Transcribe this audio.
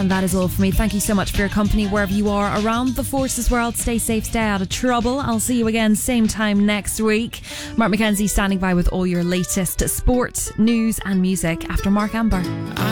And that is all for me. Thank you so much for your company wherever you are around the Forces world. Stay safe, stay out of trouble. I'll see you again same time next week. Mark McKenzie standing by with all your latest sport, news and music after Mark Amber.